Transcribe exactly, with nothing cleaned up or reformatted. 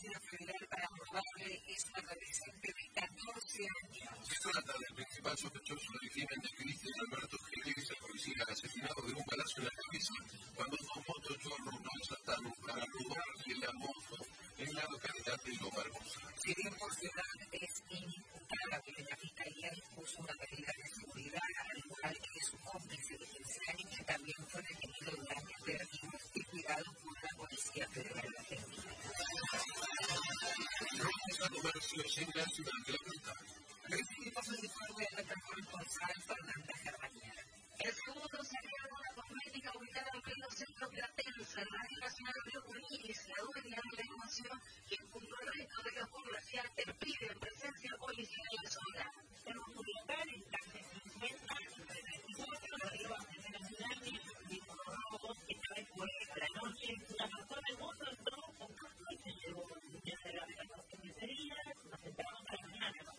Policía Federal para abordarle es una adolescente de catorce años. Se trata del principal sospechoso del crimen de Cristian Alberto Jerez, el policía asesinado de un balazo en la cabeza cuando dos motochorros lo asaltaron para robarle la moto en la localidad de Loma Hermosa. Si bien por su edad es inimputable, la Fiscalía dispuso una medida de seguridad, al igual que su cómplice de quince años, que también fue detenido durante operativos y cuidado por la Policía Federal Argentina. Robos a comercios en la ciudad de La Plata. Recibimos el informe de nuestro corresponsal Fernando